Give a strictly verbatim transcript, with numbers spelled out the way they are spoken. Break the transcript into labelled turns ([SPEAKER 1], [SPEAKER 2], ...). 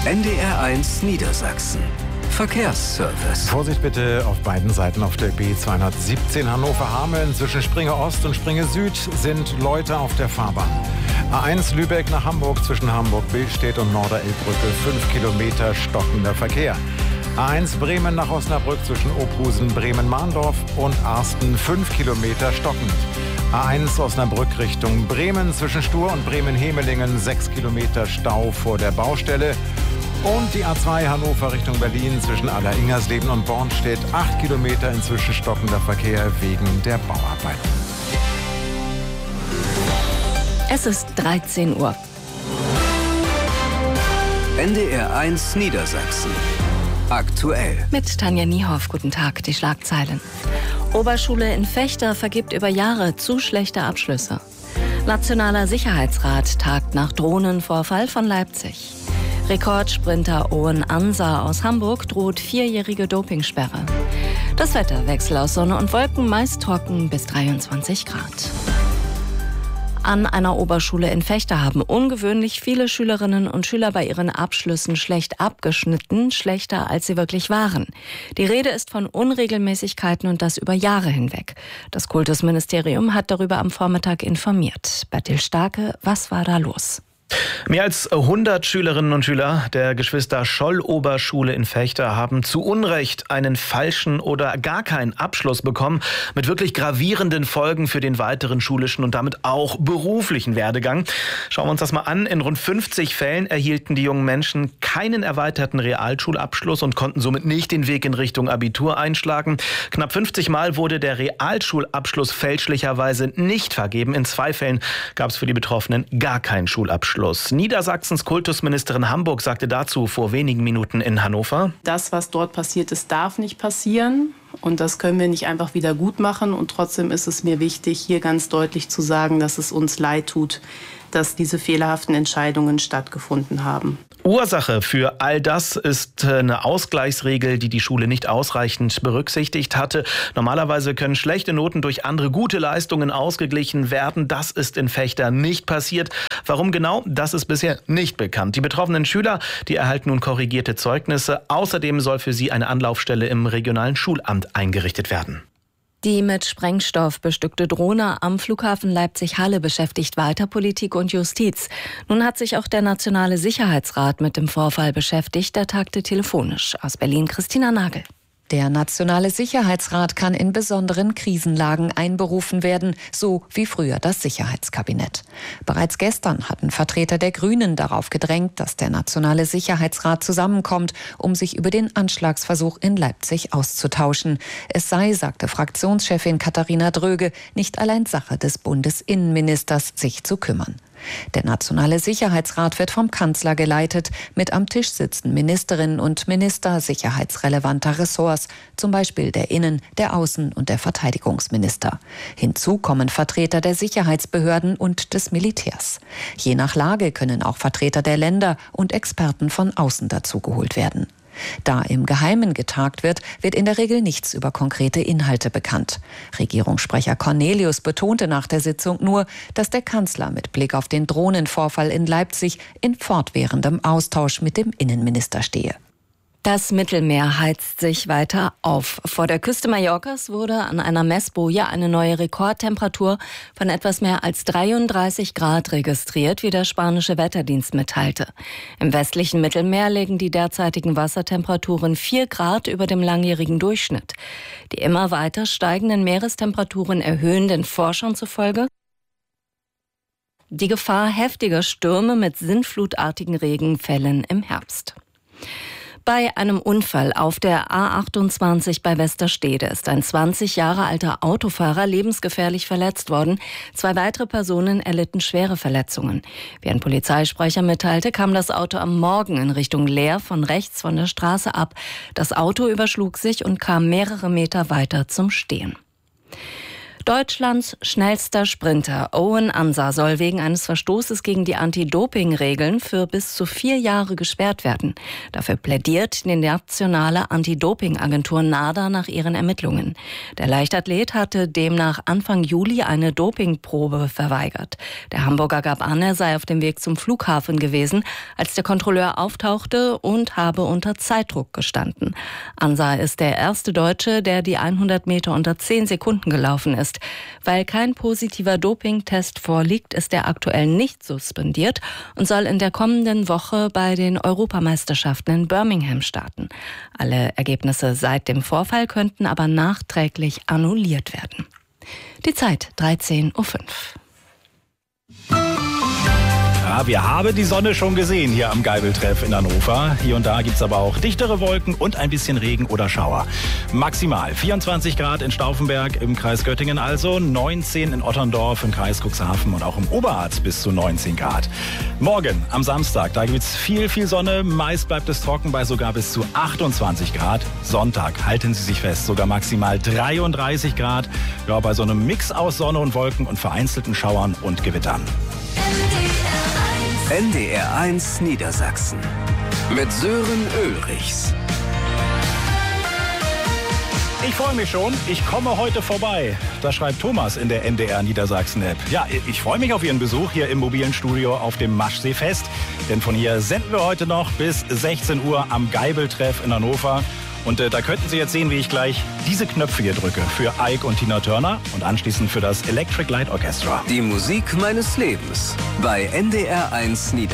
[SPEAKER 1] N D R eins Niedersachsen. Verkehrsservice.
[SPEAKER 2] Vorsicht bitte auf beiden Seiten auf der B zweihundertsiebzehn Hannover-Hameln. Zwischen Springe Ost und Springe Süd sind Leute auf der Fahrbahn. A eins Lübeck nach Hamburg zwischen Hamburg-Billstedt und Norderelbbrücke fünf Kilometer stockender Verkehr. A eins Bremen nach Osnabrück zwischen Ophusen, Bremen-Mahndorf und Arsten fünf Kilometer stockend. A eins Osnabrück Richtung Bremen zwischen Stur und Bremen-Hemelingen sechs Kilometer Stau vor der Baustelle. Und die A zwei Hannover Richtung Berlin zwischen Aller-Ingersleben und Bornstedt acht Kilometer inzwischen stockender Verkehr wegen der Bauarbeiten.
[SPEAKER 3] Es ist dreizehn Uhr.
[SPEAKER 1] N D R eins Niedersachsen. Aktuell.
[SPEAKER 3] Mit Tanja Niehoff, guten Tag, die Schlagzeilen. Oberschule in Vechta vergibt über Jahre zu schlechte Abschlüsse. Nationaler Sicherheitsrat tagt nach Drohnenvorfall von Leipzig. Rekordsprinter Owen Ansa aus Hamburg droht vierjährige Dopingsperre. Das Wetter: Wechsel aus Sonne und Wolken, meist trocken bis dreiundzwanzig Grad. An einer Oberschule in Vechta haben ungewöhnlich viele Schülerinnen und Schüler bei ihren Abschlüssen schlecht abgeschnitten, schlechter als sie wirklich waren. Die Rede ist von Unregelmäßigkeiten und das über Jahre hinweg. Das Kultusministerium hat darüber am Vormittag informiert. Bertil Starke, was war da los?
[SPEAKER 4] Mehr als hundert Schülerinnen und Schüler der Geschwister-Scholl-Oberschule in Vechta haben zu Unrecht einen falschen oder gar keinen Abschluss bekommen, mit wirklich gravierenden Folgen für den weiteren schulischen und damit auch beruflichen Werdegang. Schauen wir uns das mal an. In rund fünfzig Fällen erhielten die jungen Menschen keinen erweiterten Realschulabschluss und konnten somit nicht den Weg in Richtung Abitur einschlagen. Knapp fünfzig Mal wurde der Realschulabschluss fälschlicherweise nicht vergeben. In zwei Fällen gab es für die Betroffenen gar keinen Schulabschluss. Niedersachsens Kultusministerin Hamburg sagte dazu vor wenigen Minuten in Hannover:
[SPEAKER 5] Das, was dort passiert ist, darf nicht passieren. Und das können wir nicht einfach wieder gut machen. Und trotzdem ist es mir wichtig, hier ganz deutlich zu sagen, dass es uns leid tut, dass diese fehlerhaften Entscheidungen stattgefunden haben.
[SPEAKER 4] Ursache für all das ist eine Ausgleichsregel, die die Schule nicht ausreichend berücksichtigt hatte. Normalerweise können schlechte Noten durch andere gute Leistungen ausgeglichen werden. Das ist in Vechta nicht passiert. Warum genau? Das ist bisher nicht bekannt. Die betroffenen Schüler, die erhalten nun korrigierte Zeugnisse. Außerdem soll für sie eine Anlaufstelle im regionalen Schulamt eingerichtet werden.
[SPEAKER 3] Die mit Sprengstoff bestückte Drohne am Flughafen Leipzig-Halle beschäftigt weiter Politik und Justiz. Nun hat sich auch der Nationale Sicherheitsrat mit dem Vorfall beschäftigt. Der tagte telefonisch. Aus Berlin Christina Nagel.
[SPEAKER 6] Der Nationale Sicherheitsrat kann in besonderen Krisenlagen einberufen werden, so wie früher das Sicherheitskabinett. Bereits gestern hatten Vertreter der Grünen darauf gedrängt, dass der Nationale Sicherheitsrat zusammenkommt, um sich über den Anschlagsversuch in Leipzig auszutauschen. Es sei, sagte Fraktionschefin Katharina Dröge, nicht allein Sache des Bundesinnenministers, sich zu kümmern. Der Nationale Sicherheitsrat wird vom Kanzler geleitet. Mit am Tisch sitzen Ministerinnen und Minister sicherheitsrelevanter Ressorts, zum Beispiel der Innen-, der Außen- und der Verteidigungsminister. Hinzu kommen Vertreter der Sicherheitsbehörden und des Militärs. Je nach Lage können auch Vertreter der Länder und Experten von außen dazugeholt werden. Da im Geheimen getagt wird, wird in der Regel nichts über konkrete Inhalte bekannt. Regierungssprecher Cornelius betonte nach der Sitzung nur, dass der Kanzler mit Blick auf den Drohnenvorfall in Leipzig in fortwährendem Austausch mit dem Innenminister stehe.
[SPEAKER 3] Das Mittelmeer heizt sich weiter auf. Vor der Küste Mallorcas wurde an einer Messboje eine neue Rekordtemperatur von etwas mehr als dreiunddreißig Grad registriert, wie der spanische Wetterdienst mitteilte. Im westlichen Mittelmeer liegen die derzeitigen Wassertemperaturen vier Grad über dem langjährigen Durchschnitt. Die immer weiter steigenden Meerestemperaturen erhöhen den Forschern zufolge die Gefahr heftiger Stürme mit sintflutartigen Regenfällen im Herbst. Bei einem Unfall auf der A achtundzwanzig bei Westerstede ist ein zwanzig Jahre alter Autofahrer lebensgefährlich verletzt worden. Zwei weitere Personen erlitten schwere Verletzungen. Wie ein Polizeisprecher mitteilte, kam das Auto am Morgen in Richtung Leer von rechts von der Straße ab. Das Auto überschlug sich und kam mehrere Meter weiter zum Stehen. Deutschlands schnellster Sprinter Owen Ansa soll wegen eines Verstoßes gegen die Anti-Doping-Regeln für bis zu vier Jahre gesperrt werden. Dafür plädiert die nationale Anti-Doping-Agentur NADA nach ihren Ermittlungen. Der Leichtathlet hatte demnach Anfang Juli eine Dopingprobe verweigert. Der Hamburger gab an, er sei auf dem Weg zum Flughafen gewesen, als der Kontrolleur auftauchte und habe unter Zeitdruck gestanden. Ansa ist der erste Deutsche, der die hundert Meter unter zehn Sekunden gelaufen ist. Weil kein positiver Dopingtest vorliegt, ist er aktuell nicht suspendiert und soll in der kommenden Woche bei den Europameisterschaften in Birmingham starten. Alle Ergebnisse seit dem Vorfall könnten aber nachträglich annulliert werden. Die Zeit dreizehn Uhr fünf.
[SPEAKER 7] Ja, wir haben die Sonne schon gesehen hier am Geibeltreff in Hannover. Hier und da gibt es aber auch dichtere Wolken und ein bisschen Regen oder Schauer. Maximal vierundzwanzig Grad in Stauffenberg im Kreis Göttingen, also neunzehn in Otterndorf im Kreis Cuxhaven und auch im Oberharz bis zu neunzehn Grad. Morgen am Samstag, da gibt es viel, viel Sonne. Meist bleibt es trocken bei sogar bis zu achtundzwanzig Grad. Sonntag, halten Sie sich fest, sogar maximal dreiunddreißig Grad. Ja, bei so einem Mix aus Sonne und Wolken und vereinzelten Schauern und Gewittern.
[SPEAKER 1] N D R eins Niedersachsen mit Sören Ulrichs.
[SPEAKER 7] Ich freue mich schon. Ich komme heute vorbei. Das schreibt Thomas in der N D R Niedersachsen-App. Ja, ich freue mich auf Ihren Besuch hier im mobilen Studio auf dem Maschsee-Fest. Denn von hier senden wir heute noch bis sechzehn Uhr am Geibeltreff in Hannover. Und äh, da könnten Sie jetzt sehen, wie ich gleich diese Knöpfe hier drücke. Für Ike und Tina Turner und anschließend für das Electric Light Orchestra.
[SPEAKER 1] Die Musik meines Lebens bei N D R eins Niedersachsen.